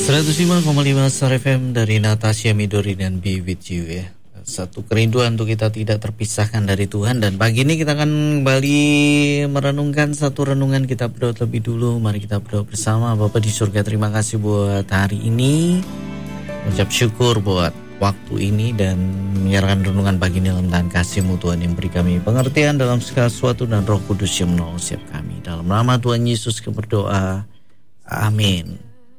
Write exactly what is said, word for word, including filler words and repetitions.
seratus lima koma lima Star F M dari Natasha Midori dan Be With You ya. Satu kerinduan untuk kita tidak terpisahkan dari Tuhan. Dan pagi ini kita akan kembali merenungkan satu renungan. Kita berdoa terlebih dulu. Mari kita berdoa bersama. Bapa di surga, terima kasih buat hari ini. Ucap syukur buat waktu ini dan menyerahkan renungan pagi ini dalam tangan kasih-Mu Tuhan, yang beri kami pengertian dalam segala sesuatu, dan Roh Kudus yang menolong setiap kami. Dalam nama Tuhan Yesus kami berdoa. Amin.